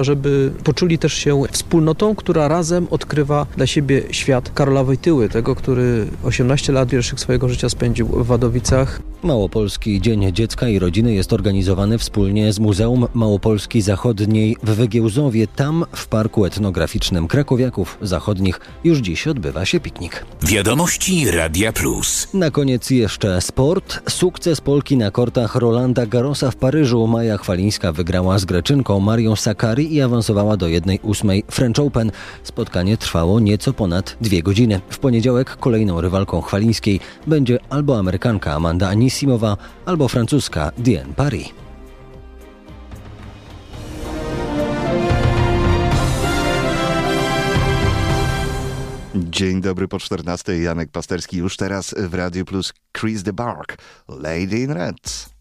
żeby poczuli też się wspólnotą, która razem odkrywa dla siebie świat Karola Wojtyły, tego, który 18 lat pierwszych swojego życia spędził w Wadowicach. Małopolski Dzień Dziecka i Rodziny jest organizowany wspólnie z Muzeum Małopolski Zachodniej w Wygiełzowie. Tam w Parku Etnograficznym Krakowiaków Zachodnich już dziś odbywa się piknik. Wiadomości Radia Plus. Na koniec jeszcze sport. Sukces Polki na kortach Rolanda Garrosa w Paryżu. Maja Chwalińska wygrała z Greczynką Marią Sakkari i awansowała do 1/8 French Open. Spotkanie trwało nieco ponad 2 godziny. W poniedziałek kolejną rywalką Chwalińskiej będzie albo Amerykanka Amanda Anisimowa, albo francuska Diane Paris. Dzień dobry po 14. Janek Pasterski. Już teraz w Radiu Plus Chris de Burgh, Lady in Red.